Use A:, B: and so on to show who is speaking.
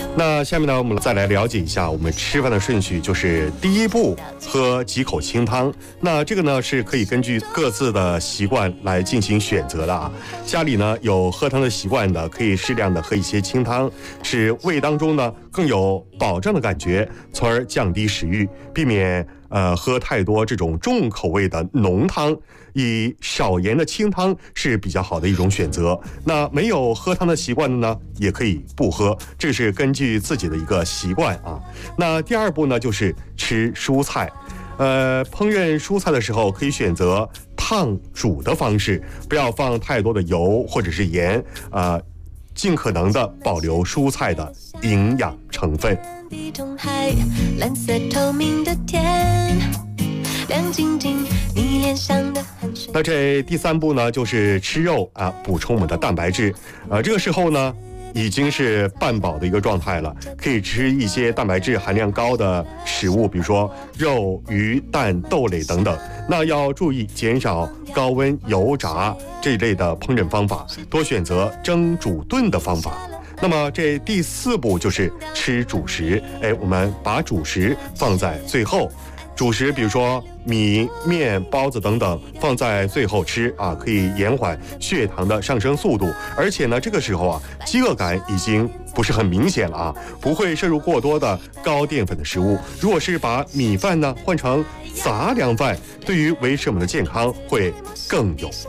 A: 那下面呢，我们再来了解一下我们吃饭的顺序，就是第一步喝几口清汤。那这个呢是可以根据各自的习惯来进行选择的啊。家里呢有喝汤的习惯的，可以适量的喝一些清汤，使胃当中呢更有饱胀的感觉，从而降低食欲，避免喝太多这种重口味的浓汤。以少盐的清汤是比较好的一种选择。那没有喝汤的习惯的呢，也可以不喝，这是根据自己的一个习惯啊。那第二步呢，就是吃蔬菜。烹饪蔬菜的时候，可以选择烫煮的方式，不要放太多的油或者是盐，尽可能的保留蔬菜的营养成分。
B: 地中海蓝色透明的天，亮晶晶你脸上的汗水。
A: 那这第三步呢，就是吃肉啊，补充我们的蛋白质。这个时候呢，已经是半饱的一个状态了，可以吃一些蛋白质含量高的食物，比如说肉、鱼、蛋、豆类等等。那要注意减少高温油炸这一类的烹饪方法，多选择蒸、煮、炖的方法。那么这第四步就是吃主食，我们把主食放在最后。主食比如说米、面、包子等等放在最后吃啊，可以延缓血糖的上升速度。而且呢，这个时候啊，饥饿感已经不是很明显了啊，不会摄入过多的高淀粉的食物。如果是把米饭呢换成杂粮饭，对于维持我们的健康会更有